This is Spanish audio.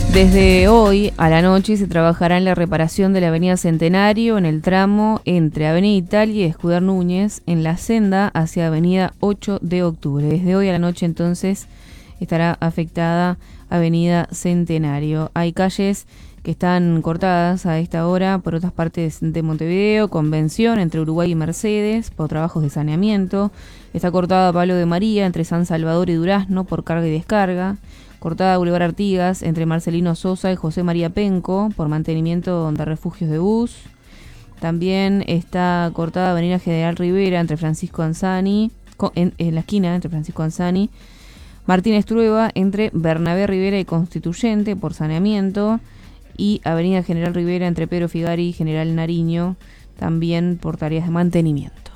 Desde hoy a la noche se trabajará en la reparación de la avenida Centenario en el tramo entre avenida Italia y Escudero Núñez en la senda hacia avenida 8 de octubre. Desde hoy a la noche entonces estará afectada avenida Centenario. Hay calles que están cortadas a esta hora por otras partes de Montevideo, Convención entre Uruguay y Mercedes por trabajos de saneamiento. Está cortada Pablo de María entre San Salvador y Durazno por carga y descarga. Cortada Boulevard Artigas entre Marcelino Sosa y José María Penco por mantenimiento de refugios de bus. También está cortada Avenida General Rivera entre Francisco Anzani, en la esquina entre Francisco Anzani, Martínez Trueba entre Bernabé Rivera y Constituyente por saneamiento, y Avenida General Rivera entre Pedro Figari y General Nariño también por tareas de mantenimiento.